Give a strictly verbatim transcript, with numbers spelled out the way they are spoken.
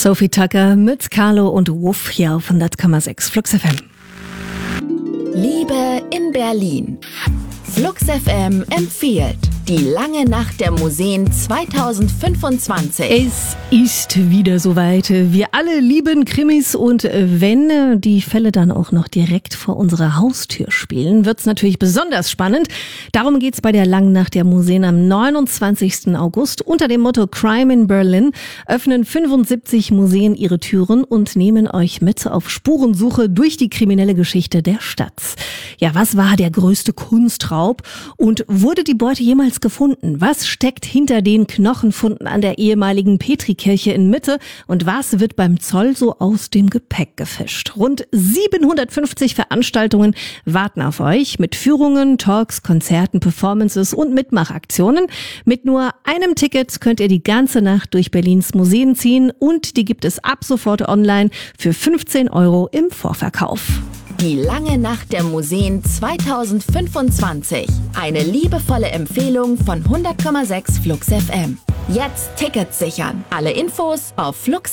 Sophie Tucker mit Carlo und Wuff hier auf hundert Komma sechs Flux F M. Liebe in Berlin. Flux F M empfiehlt die lange Nacht der Museen zwanzig fünfundzwanzig. Es ist wieder soweit. Wir alle lieben Krimis und wenn die Fälle dann auch noch direkt vor unserer Haustür spielen, wird's natürlich besonders spannend. Darum geht's bei der langen Nacht der Museen am neunundzwanzigsten August. Unter dem Motto Crime in Berlin öffnen fünfundsiebzig Museen ihre Türen und nehmen euch mit auf Spurensuche durch die kriminelle Geschichte der Stadt. Ja, was war der größte Kunstraub und wurde die Beute jemals gefunden? Was steckt hinter den Knochenfunden an der ehemaligen Petrikirche in Mitte und was wird beim Zoll so aus dem Gepäck gefischt? Rund siebenhundertfünfzig Veranstaltungen warten auf euch mit Führungen, Talks, Konzerten, Performances und Mitmachaktionen. Mit nur einem Ticket könnt ihr die ganze Nacht durch Berlins Museen ziehen und die gibt es ab sofort online für fünfzehn Euro im Vorverkauf. Die lange Nacht der Museen zwanzig fünfundzwanzig. Eine liebevolle Empfehlung von hundert Komma sechs Flux F M. Jetzt Tickets sichern. Alle Infos auf flux